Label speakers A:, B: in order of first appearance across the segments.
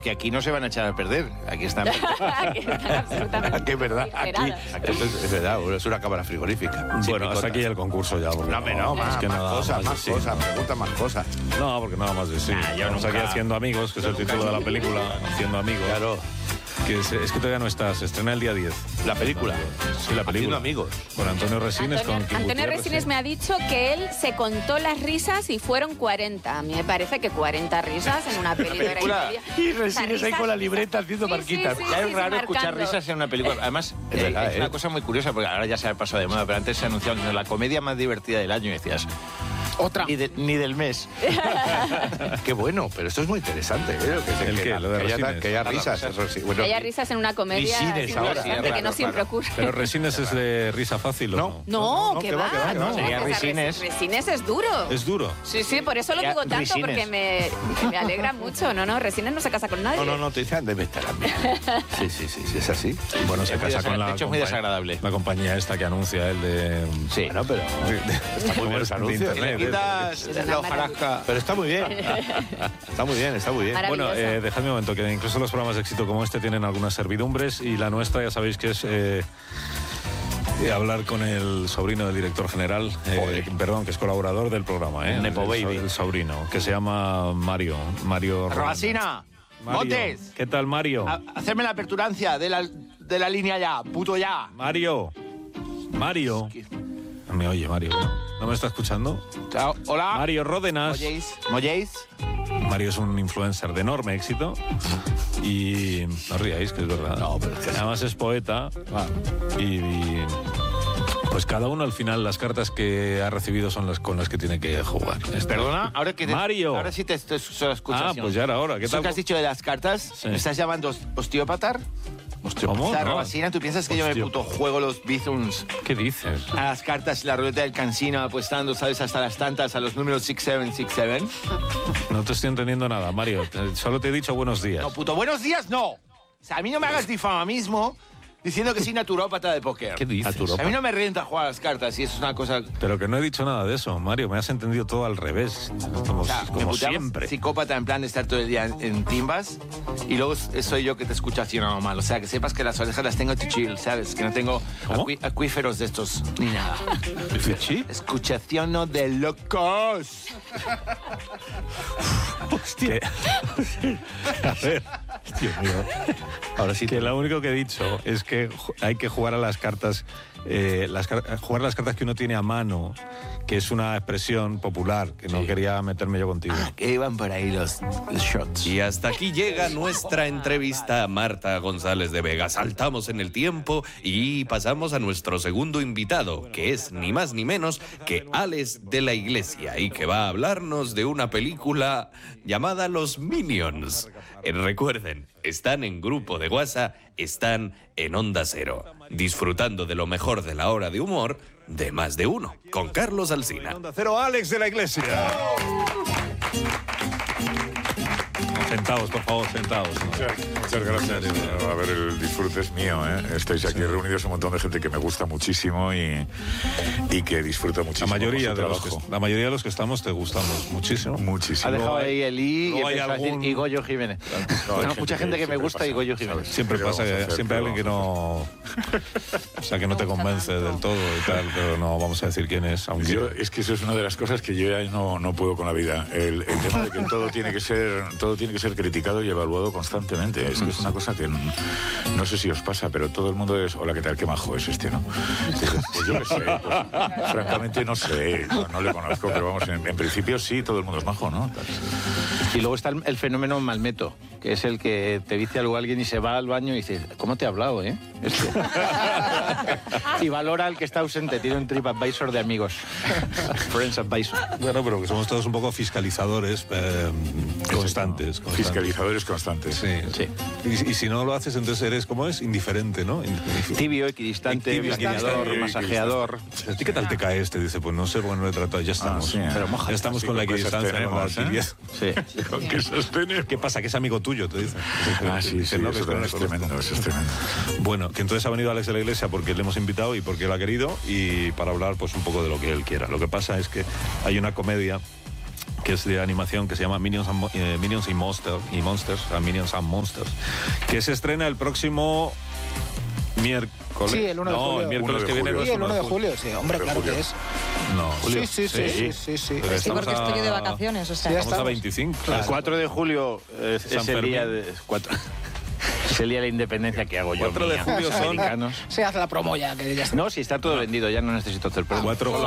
A: Que aquí no se van a echar a perder. Aquí están.
B: Aquí están absolutamente.
C: Aquí es verdad. Aquí es verdad. Es una cámara frigorífica.
D: Bueno, hasta aquí el concurso ya. Porque
C: Más cosas. Pregunta más cosas.
D: No, porque nada más de sí. Estamos aquí Haciendo Amigos, que es el título de la película. Haciendo Amigos.
C: Claro.
D: Que es que todavía no está. Se estrena el día 10.
C: La película.
D: Sí, la película.
C: Haciendo Amigos.
D: Con Antonio Resines.
B: Antonio Resines me ha dicho que él se contó las risas y fueron 40. A mí me parece que 40 risas en una película.
C: Y Resines ahí con la libreta haciendo marquitas.
A: Es raro escuchar risas en una película. Además, es una cosa muy curiosa, porque ahora ya se ha pasado de moda, pero antes se anunciaba la comedia más divertida del año y decías...
E: Otra.
A: Ni del mes.
C: Qué bueno, pero esto es muy interesante. Que haya risas.
B: Que haya risas en una comedia.
C: Resines ahora.
B: Que no siempre ocurre.
D: ¿Pero Resines es de risa fácil o no?
B: No, que va.
A: Sería Resines.
B: Resines es duro.
D: ¿Es duro?
B: Sí, por eso lo digo tanto,
A: Resines.
B: porque me alegra mucho. No, Resines no se casa con nadie.
C: No, te dicen, debe estar bien. Sí, es así.
D: Bueno, se casa con la...
A: De hecho, es muy desagradable.
D: La compañía esta que anuncia el de...
A: Sí.
C: Bueno, pero... Está muy bien los anuncios.
A: La hojarasca.
C: Pero está muy bien. Está muy bien.
D: Bueno, dejadme un momento, que incluso los programas de éxito como este tienen algunas servidumbres y la nuestra ya sabéis que es hablar con el sobrino del director general, que es colaborador del programa,
A: Nepo Baby.
D: El sobrino, que se llama Mario
A: Robacina, Montes.
D: ¿Qué tal, Mario?
A: Hacerme la aperturancia de la línea ya, puto ya.
D: Mario. Me oye, Mario. ¿No me está escuchando?
A: Chao. Hola.
D: Mario Ródenas.
A: ¿Molléis?
D: Mario es un influencer de enorme éxito y no ríais, que es verdad.
C: No, pero es que
D: además es poeta y pues cada uno al final las cartas que ha recibido son las con las que tiene que jugar.
A: Perdona,
D: Mario.
A: Ahora sí te escuchas.
D: Pues ya era hora. ¿Qué
A: ¿Eso
D: tal?
A: que has dicho de las cartas?
D: Sí.
A: ¿Me estás llamando osteópata?
D: ¿Cómo?
A: O sea,
D: No.
A: Robacina, ¿tú piensas que yo me puto juego los bizums
D: ¿Qué dices?
A: a las cartas y la ruleta del cansino apuestando, sabes, hasta las tantas a los números 6767?
D: No te estoy entendiendo nada, Mario. Solo te he dicho buenos días.
A: No, puto, buenos días, no. O sea, a mí no me hagas difamamismo diciendo que soy naturópata de póker.
D: ¿Qué dices?
A: A mí no me renta jugar a las cartas y eso es una cosa...
D: Pero que no he dicho nada de eso, Mario. Me has entendido todo al revés. Como,
A: O sea, me
D: como
A: puteabas
D: siempre.
A: psicópata en plan de estar todo el día en timbas y luego soy yo que te escucho así normal. O sea, que sepas que las orejas las tengo to chill, ¿sabes? Que no tengo acuíferos de estos ni nada.
D: ¿Sí?
A: Escuchación de locos.
D: Hostia. A ver, Dios mío. Ahora sí que lo único que he dicho es que hay que jugar a las cartas, jugar las cartas que uno tiene a mano, que es una expresión popular, que no quería meterme yo contigo.
A: Que iban por ahí los shots.
F: Y hasta aquí llega nuestra entrevista a Marta González de Vega. Saltamos en el tiempo y pasamos a nuestro segundo invitado, que es ni más ni menos que Alex de la Iglesia y que va a hablarnos de una película llamada Los Minions. Recuerden, están en grupo de WhatsApp, están en Onda Cero, disfrutando de lo mejor de la hora de humor de Más de Uno, con Carlos Alsina.
D: Onda Cero, Alex de la Iglesia. Sentados, por favor, sentados.
G: Muchas gracias. A ver, el disfrute es mío, ¿eh? Estáis aquí reunidos un montón de gente que me gusta muchísimo y que disfruta muchísimo.
D: La mayoría de los que estamos te gustamos muchísimo.
G: Muchísimo.
A: Ha dejado ahí el I y
D: no hay
A: empezó a decir
D: algún-
A: y Goyo Jiménez.
G: No,
A: Mucha gente que me gusta y Goyo Jiménez.
D: Siempre
G: ¿Qué
D: pasa
G: vamos a
D: que
G: hacer?
D: siempre hay
G: ¿Qué
D: alguien que no... O sea, que no te convence del todo y tal, pero no vamos a decir quién es, aunque...
G: Es que eso es una de las cosas que yo ya no puedo con la vida. El tema de que todo tiene que ser criticado y evaluado constantemente. Es que es una cosa que no sé si os pasa, pero todo el mundo es, hola, ¿qué tal? Qué majo es este, ¿no? Pues yo qué sé, pues, francamente no sé, no le conozco, pero vamos, en principio sí, todo el mundo es majo, ¿no?
A: Y luego está el fenómeno malmeto, que es el que te dice algo alguien y se va al baño y dice, ¿cómo te he hablado, eh? Y valora al que está ausente, tiene un TripAdvisor de amigos. Friends Advisor.
D: Bueno, pero que somos todos un poco fiscalizadores constantes.
G: Fiscalizadores constantes.
D: Sí. Y si no lo haces, entonces eres, ¿cómo es? Indiferente, ¿no?
A: Tibio, equidistante,
D: Tibio,
A: masajeador,
G: equidistante.
A: masajeador.
D: ¿A ti qué tal te cae este? Dice, pues no sé, bueno, lo he tratado, ya estamos.
G: sí,
A: pero moja.
D: Ya estamos
G: Sí,
D: con la
G: con esas
D: equidistancia. ¿no?
G: tenemos,
D: La tibieza.
A: Sí.
G: ¿Con qué sostener?
D: ¿Qué pasa? Que es amigo tuyo, te dice.
G: Sí,
D: Dice, no, que
G: eso
D: esto no
G: es
D: le conozco.
G: tremendo, eso es tremendo.
D: Bueno, que entonces ha venido Alex de la Iglesia porque le hemos invitado y porque él ha querido y para hablar pues un poco de lo que él quiera. Lo que pasa es que hay una comedia que es de animación, que se llama Minions y Monsters, Minions and Monsters, que se estrena el próximo miércoles.
E: Sí, el 1 de julio.
D: No, el miércoles que viene.
E: Sí, el 1 de julio, sí, hombre, claro que es.
D: No,
E: julio. Sí.
H: Sí, porque estoy de vacaciones, o sea.
D: Estamos a 25.
I: El 4 de julio es el día de... Es el día de la independencia que hago yo.
D: 4 de julio son
I: americanos.
E: Se hace la promo ya. Que ya está.
I: No, si está todo vendido, ya no necesito hacer promo.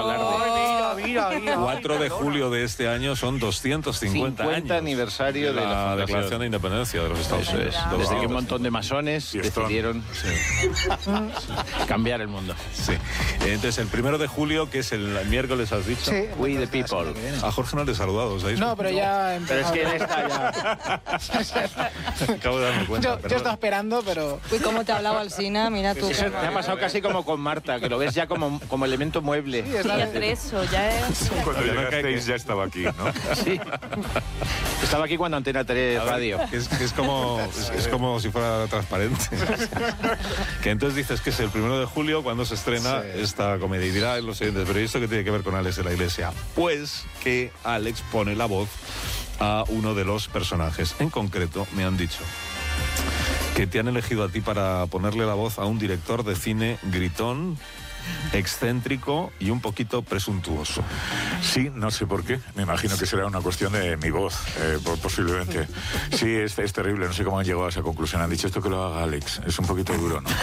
D: 4 de julio de este año son 250 años.
I: Aniversario de la
D: Declaración de Independencia de los Estados Unidos.
I: Desde que un montón de masones decidieron cambiar el mundo.
D: Sí. Entonces, el 1 de julio, que es el miércoles, has dicho.
E: Sí,
I: We the people.
D: A Jorge no le he saludado, ¿sabéis?
E: No, pero ya
I: Pero es que él está ya...
D: Acabo de darme cuenta.
E: Yo estaba esperando, pero...
H: Uy, cómo te hablaba Alsina, mira tú.
I: Eso me ha pasado casi como con Marta, que lo ves ya como elemento mueble.
E: Sí, es la de-
B: Eso, ya es...
G: Cuando llegasteis ya estaba aquí, ¿no?
I: Sí. Estaba aquí cuando Antena 3 Radio.
D: Es como si fuera transparente. Que entonces dices que es el 1 de julio cuando se estrena esta comedia. Y dirán los siguientes, pero ¿y esto qué tiene que ver con Alex de la Iglesia? Pues que Alex pone la voz a uno de los personajes. En concreto, me han dicho que te han elegido a ti para ponerle la voz a un director de cine gritón, excéntrico y un poquito presuntuoso.
G: Sí, no sé por qué. Me imagino que será una cuestión de mi voz, posiblemente. Sí, es terrible. No sé cómo han llegado a esa conclusión. Han dicho esto que lo haga Alex. Es un poquito duro, ¿no?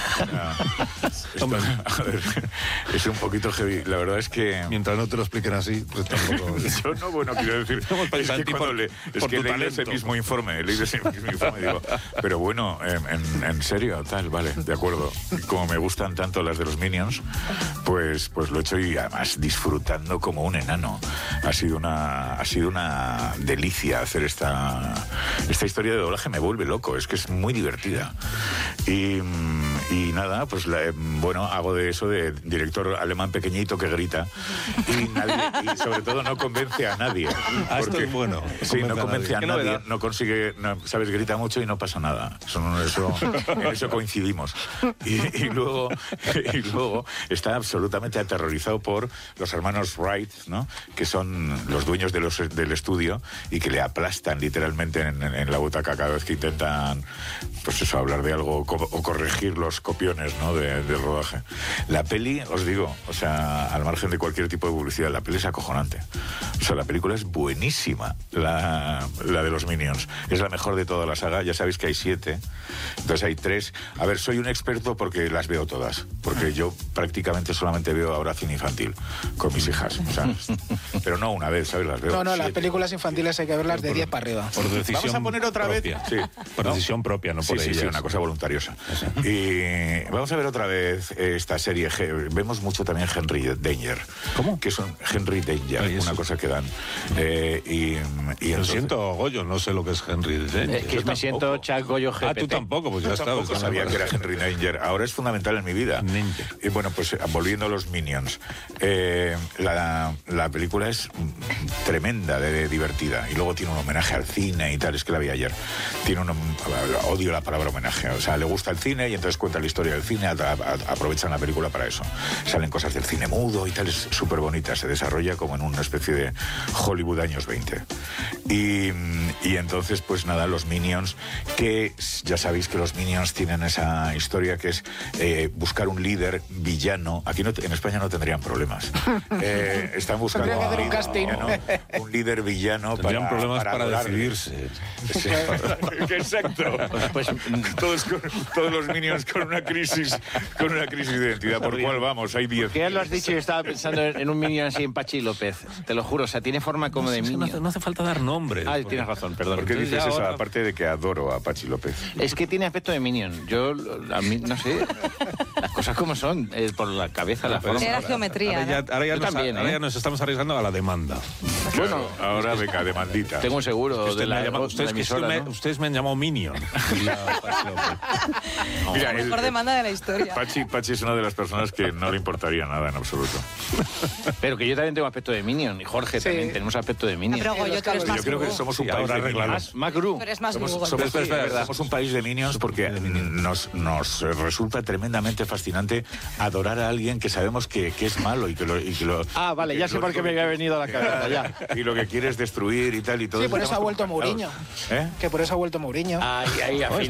G: A ver, es un poquito heavy. La verdad es que...
D: Mientras no te lo expliquen así, pues tampoco...
G: Yo no, bueno, quiero decir... Es que cuando leí ese mismo informe, digo, pero bueno, en serio, tal, vale, de acuerdo. Como me gustan tanto las de los Minions, pues lo he hecho y además disfrutando como un enano. Ha sido una delicia hacer esta historia de doblaje. Me vuelve loco, es que es muy divertida. Y nada, pues bueno, hago de eso de director alemán pequeñito que grita y sobre todo no convence a nadie.
D: Esto es bueno.
G: Sí, no convence a nadie, no consigue, sabes, grita mucho y no pasa nada. En eso coincidimos. Y luego está absolutamente aterrorizado por los hermanos Wright, ¿no? Que son los dueños del estudio y que le aplastan literalmente en la butaca cada vez que intentan, pues eso, hablar de algo o corregir los copiones, ¿no? del rodaje. La peli, os digo, o sea, al margen de cualquier tipo de publicidad, la peli es acojonante. O sea, la película es buenísima, la de los Minions. Es la mejor de toda la saga. Ya sabéis que hay 7, entonces hay 3. A ver, soy un experto porque las veo todas, porque yo prácticamente solamente veo ahora cine infantil con mis hijas. O sea, pero no una vez, ¿sabes? Las veo.
E: No,
G: 7.
E: las películas infantiles hay que verlas de 10 para arriba.
D: Por decisión
G: Vamos a poner otra
D: propia.
G: vez. Sí.
D: Por decisión propia, no por ellas.
G: Sí, una cosa voluntariosa. Y vamos a ver otra vez esta serie. Vemos mucho también Henry Danger.
D: ¿Cómo?
G: Que es un Henry Danger, una cosa que dan.
D: Lo siento, Goyo, no sé lo que es Henry Danger.
I: Que me siento Chuck Goyo GPT.
D: Tú tampoco, pues ya está.
G: Tampoco sabía que era Henry Danger. Ahora es fundamental en mi vida. Y bueno, pues volviendo a los Minions. La película es tremenda, de divertida. Y luego tiene un homenaje al cine y tal. Es que la vi ayer. Odio la palabra homenaje. O sea, le gusta el cine y entonces cuenta la historia del cine. Aprovechan la película para eso. Salen cosas del cine mudo y tal. Es súper bonita. Se desarrolla como en una especie de Hollywood años 20. Y entonces, pues nada, los Minions, que ya sabéis que los Minions tienen esa historia que es buscar un líder villano. Aquí en España no tendrían problemas. Están buscando un líder villano.
D: Tendrían problemas para
G: decidirse. Sí. Exacto.
I: Pues,
G: todos los Minions con una crisis de identidad. ¿Por cuál vamos? Hay 10.
I: ¿Qué lo has dicho? Yo estaba pensando en un Minion así en Pachi López. Te lo juro, o sea, tiene forma como de Minion.
D: No hace falta dar nombres.
I: Tienes razón, perdón.
G: ¿Por qué dices eso? Aparte de que adoro a Pachi López.
I: Es que tiene aspecto de Minion. Yo, a mí, no sé, las cosas como son, por la cabeza, la forma.
H: Era geometría.
D: Ahora ya nos estamos arriesgando a la demanda.
G: Bueno, ahora venga, demandita.
I: Tengo un seguro de la emisora, ¿no?
D: Ustedes me han llamado Minion.
H: Mira, la mejor demanda de la historia.
G: Pachi es una de las personas que no le importaría nada en absoluto.
I: Pero que yo también tengo aspecto de Minion, y Jorge también tenemos aspecto de Minion.
H: Pero Goyo, tú eres más
G: yo creo que somos un país de Minions.
I: Más Gru.
H: Tú eres más
G: Somos un país de Minions porque nos resulta tremendamente fascinante adorar a alguien que sabemos que es malo y que lo...
I: Vale, ya sé por qué me había venido a la cabeza, ya.
G: y lo que quiere es destruir y tal y todo.
E: Sí, por eso ha vuelto Mourinho. Que por eso ha vuelto Mourinho.
I: Ahí, al final.